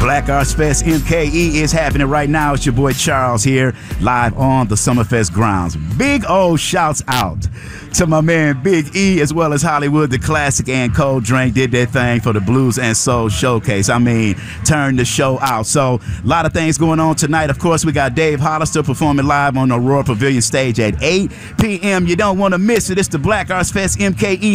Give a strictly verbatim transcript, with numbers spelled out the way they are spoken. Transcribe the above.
Black Arts Fest M K E is happening right now. It's your boy Charles here, live on the Summerfest grounds. Big old shouts out to my man Big E, as well as Hollywood the Classic and Cold Drink did their thing for the Blues and Soul Showcase. I mean, turn the show out. So a lot of things going on tonight. Of course, we got Dave Hollister performing live on the Aurora Pavilion stage at eight p.m. You don't want to miss it. It's the Black Arts Fest M K E